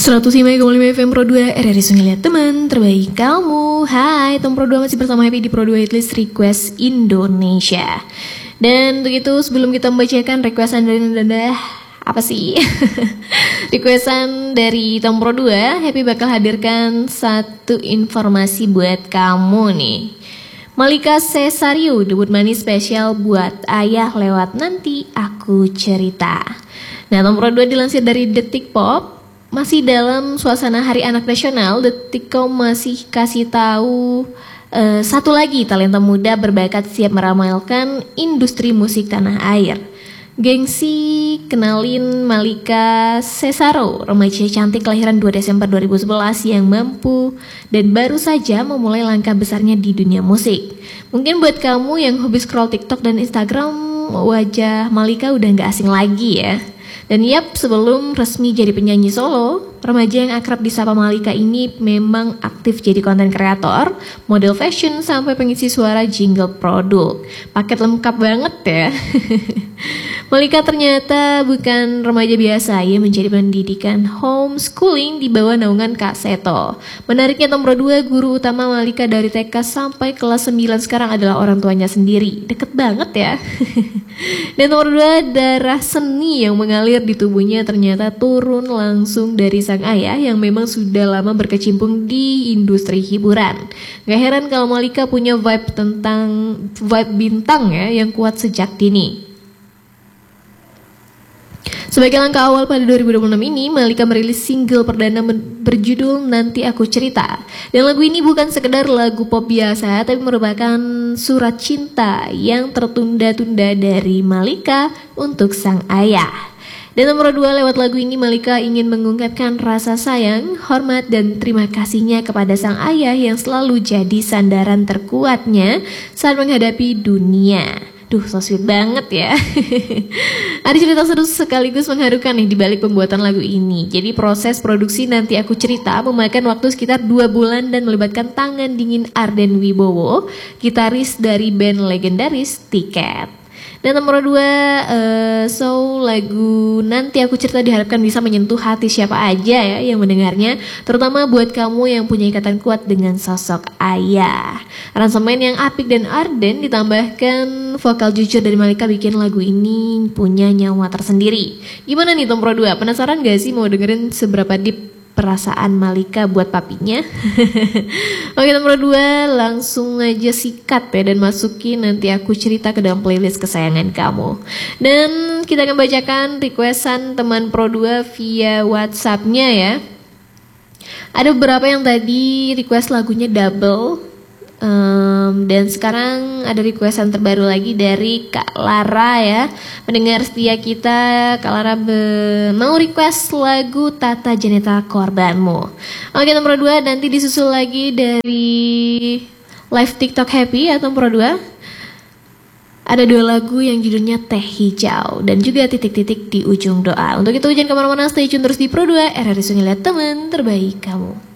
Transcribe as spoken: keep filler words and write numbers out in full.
seratus lima koma lima F M Pro dua R R I Sungai Liat, teman terbaik kamu. Hai, Tom Pro dua masih bersama Happy di Pro dua Hitlist Request Indonesia. Dan untuk itu sebelum kita membacakan requestan dari Nanda, apa sih? requestan dari Tom Pro dua, Happy bakal hadirkan satu informasi buat kamu nih. Malika Cesario debut manis spesial buat ayah lewat Nanti Aku Cerita. Nah, Tom Pro dua dilansir dari Detik Pop. Masih dalam suasana Hari Anak Nasional, Detikcom masih kasih tahu uh, satu lagi talenta muda berbakat siap meramalkan industri musik tanah air. Gengsi kenalin Malika Cesario, remaja cantik kelahiran dua Desember dua ribu sebelas yang mampu dan baru saja memulai langkah besarnya di dunia musik. Mungkin buat kamu yang hobi scroll TikTok dan Instagram, wajah Malika udah gak asing lagi ya. Dan yap, sebelum resmi jadi penyanyi solo, remaja yang akrab disapa Malika ini memang aktif jadi konten kreator, model fashion, sampai pengisi suara jingle produk. Paket lengkap banget ya. Malika ternyata bukan remaja biasa, ia menjadi pendidikan homeschooling di bawah naungan Kak Seto. Menariknya, Tom Pro dua, guru utama Malika dari T K sampai kelas sembilan sekarang adalah orang tuanya sendiri. Deket banget ya. Dan Tom Pro dua, darah seni yang mengalir di tubuhnya ternyata turun langsung dari sang ayah yang memang sudah lama berkecimpung di industri hiburan. Gak heran kalau Malika punya vibe tentang vibe bintang ya yang kuat sejak dini. Sebagai langkah awal pada dua ribu dua puluh enam ini, Malika merilis single perdana berjudul Nanti Aku Cerita. Dan lagu ini bukan sekedar lagu pop biasa, tapi merupakan surat cinta yang tertunda-tunda dari Malika untuk sang ayah. Dan nomor dua, lewat lagu ini Malika ingin mengungkapkan rasa sayang, hormat, dan terima kasihnya kepada sang ayah yang selalu jadi sandaran terkuatnya saat menghadapi dunia. Duh, so sweet banget ya. Ada cerita seru sekaligus mengharukan nih di balik pembuatan lagu ini. Jadi proses produksi Nanti Aku Cerita memakan waktu sekitar dua bulan dan melibatkan tangan dingin Arden Wibowo, gitaris dari band legendaris Tiket. Dan nomor dua, uh, so lagu Nanti Aku Cerita diharapkan bisa menyentuh hati siapa aja ya yang mendengarnya, terutama buat kamu yang punya ikatan kuat dengan sosok ayah. Aransemen yang apik dan arden ditambahkan vokal jujur dari Malika bikin lagu ini punya nyawa tersendiri. Gimana nih Tom Pro dua? Penasaran gak sih mau dengerin seberapa deep perasaan Malika buat papinya? Oke, nomor dua, langsung aja sikat ya dan masukin Nanti Aku Cerita ke dalam playlist kesayangan kamu. Dan kita akan bacakan requestan teman Pro dua via WhatsApp-nya ya. Ada beberapa yang tadi request lagunya double. Um, dan sekarang ada requestan terbaru lagi dari Kak Lara ya, pendengar setia kita. Kak Lara be- mau request lagu Tata Janeta Korbanmu. Oke, nomor dua, nanti disusul lagi dari live TikTok Happy atau nomor dua. Ada dua lagu yang judulnya Teh Hijau dan juga Titik-titik di Ujung Doa. Untuk itu jangan kemana-mana, stay tune terus di Pro dua R R I Sungai Liat, teman terbaik kamu.